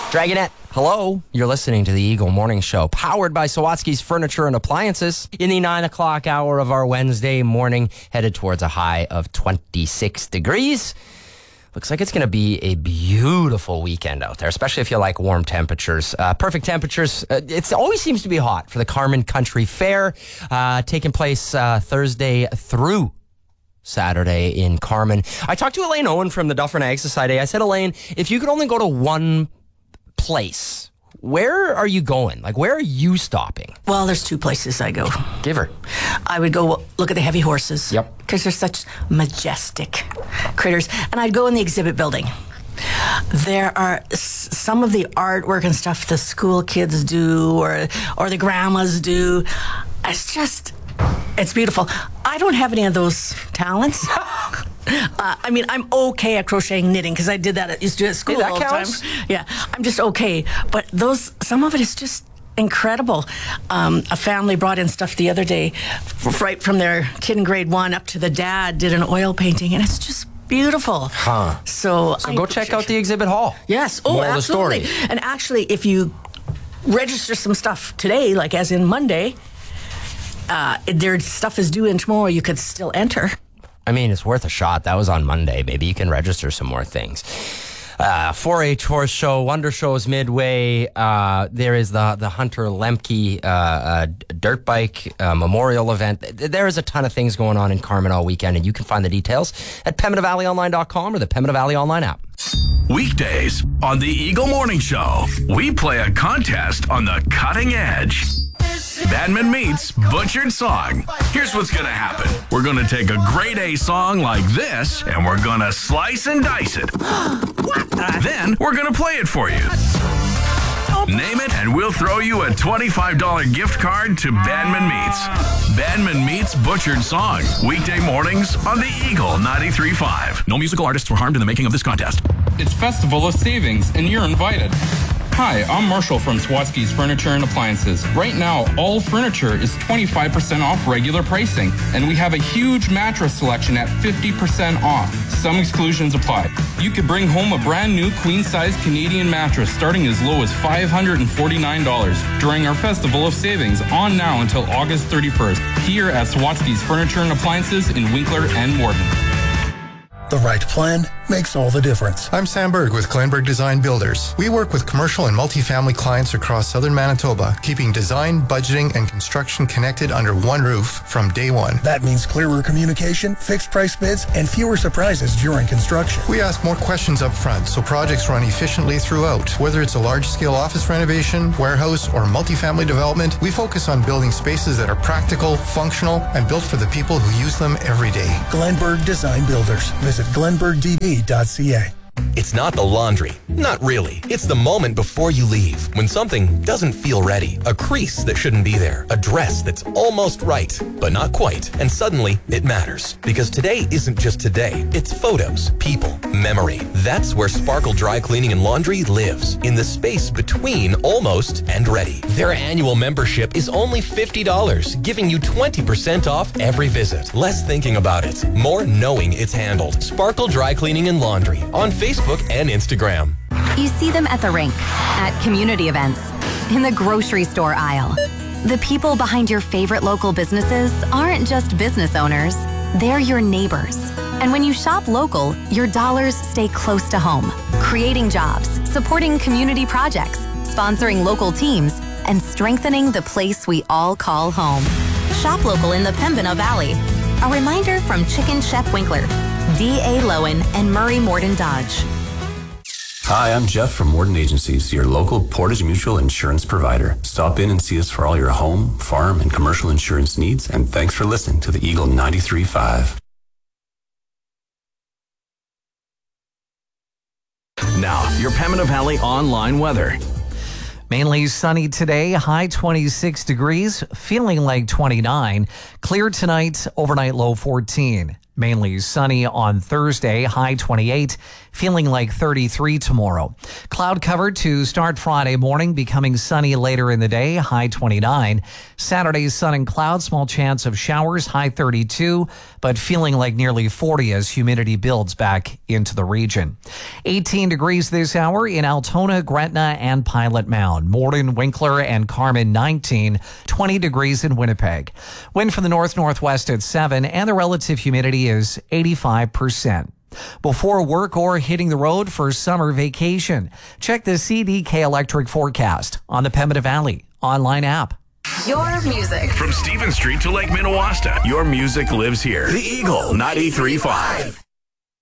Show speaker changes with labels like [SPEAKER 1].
[SPEAKER 1] Dragonette, hello. You're listening to the Eagle Morning Show, powered by Sawatsky's Furniture and Appliances. In the 9 o'clock hour of our Wednesday morning, headed towards a high of 26 degrees. Looks like it's going to be a beautiful weekend out there, especially if you like warm temperatures. Perfect temperatures. It always seems to be hot for the Carman Country Fair, taking place Thursday through Saturday in Carman. I talked to Elaine Owen from the Dufferin Ag Society. I said, Elaine, if you could only go to one place, where are you going? Like, where are you stopping?
[SPEAKER 2] Well, there's two places I go.
[SPEAKER 1] Give her.
[SPEAKER 2] I would go look at the heavy horses.
[SPEAKER 1] Yep.
[SPEAKER 2] Because they're such majestic critters. And I'd go in the exhibit building. There are some of the artwork and stuff the school kids do or the grandmas do. It's beautiful. I don't have any of those talents. I'm okay at crocheting, knitting, because I did that. Used to do it at school all the time. Yeah, I'm just okay. But some of it is just incredible. A family brought in stuff the other day, right from their kid in grade 1 up to the dad, did an oil painting, and it's just beautiful.
[SPEAKER 1] Huh.
[SPEAKER 2] So
[SPEAKER 1] go check out the exhibit hall.
[SPEAKER 2] Yes. Oh,
[SPEAKER 1] Moral
[SPEAKER 2] absolutely.
[SPEAKER 1] of the story.
[SPEAKER 2] And actually, if you register some stuff today, like as in Monday, their stuff is due in tomorrow, you could still enter.
[SPEAKER 1] I mean, it's worth a shot. That was on Monday. Maybe you can register some more things. 4-H horse show, Wonder Shows Midway. There is the Hunter Lemke dirt bike memorial event. There is a ton of things going on in Carman all weekend, and you can find the details at PembinaValleyOnline.com or the Pembina Valley Online app.
[SPEAKER 3] Weekdays on the Eagle Morning Show, we play a contest on the cutting edge. Badman meets Butchered Song. Here's what's going to happen. We're going to take a grade A song like this, and we're going to slice and dice it. Then we're going to play it for you. Name it, and we'll throw you a $25 gift card to Badman Meets. Badman Meets Butchered Song. Weekday mornings on the Eagle 93.5. No musical artists were harmed in the making of this contest.
[SPEAKER 4] It's Festival of Savings, and you're invited. Hi, I'm Marshall from Sawatsky's Furniture and Appliances. Right now, all furniture is 25% off regular pricing, and we have a huge mattress selection at 50% off. Some exclusions apply. You could bring home a brand new queen-size Canadian mattress starting as low as $549 during our Festival of Savings on now until August 31st here at Sawatsky's Furniture and Appliances in Winkler and Morden.
[SPEAKER 5] The right plan makes all the difference.
[SPEAKER 6] I'm Sam Berg with Glenberg Design Builders. We work with commercial and multifamily clients across southern Manitoba, keeping design, budgeting, and construction connected under one roof from day one.
[SPEAKER 5] That means clearer communication, fixed price bids, and fewer surprises during construction.
[SPEAKER 6] We ask more questions up front so projects run efficiently throughout. Whether it's a large-scale office renovation, warehouse, or multifamily development, we focus on building spaces that are practical, functional, and built for the people who use them every day.
[SPEAKER 5] Glenberg Design Builders. Visit glenbergdb.ca.
[SPEAKER 7] It's not the laundry. Not really. It's the moment before you leave, when something doesn't feel ready. A crease that shouldn't be there. A dress that's almost right, but not quite. And suddenly, it matters. Because today isn't just today. It's photos, people, memory. That's where Sparkle Dry Cleaning and Laundry lives. In the space between almost and ready. Their annual membership is only $50, giving you 20% off every visit. Less thinking about it. More knowing it's handled. Sparkle Dry Cleaning and Laundry. On Facebook and Instagram.
[SPEAKER 8] You see them at the rink, at community events, in the grocery store aisle. The people behind your favorite local businesses aren't just business owners, they're your neighbors. And when you shop local, your dollars stay close to home, creating jobs, supporting community projects, sponsoring local teams, and strengthening the place we all call home. Shop local in the Pembina Valley. A reminder from Chicken Chef Winkler, D.A. Lowen, and Murray Morden Dodge.
[SPEAKER 9] Hi, I'm Jeff from Morden Agencies, your local Portage Mutual insurance provider. Stop in and see us for all your home, farm, and commercial insurance needs, and thanks for listening to the Eagle 93.5.
[SPEAKER 3] Now, your Pembina Valley online weather.
[SPEAKER 10] Mainly sunny today, high 26 degrees, feeling like 29. Clear tonight, overnight low 14. Mainly sunny on Thursday, high 28. feeling like 33 tomorrow. Cloud cover to start Friday morning, becoming sunny later in the day, high 29. Saturday, sun and clouds, small chance of showers, high 32, but feeling like nearly 40 as humidity builds back into the region. 18 degrees this hour in Altona, Gretna, and Pilot Mound. Morden, Winkler, and Carmen 19, 20 degrees in Winnipeg. Wind from the north-northwest at 7, and the relative humidity is 85%. Before work or hitting the road for summer vacation, check the CDK Electric forecast on the Pembina Valley online app.
[SPEAKER 8] Your music.
[SPEAKER 3] From Stephen Street to Lake Minnewaska, your music lives here. The Eagle 93.5.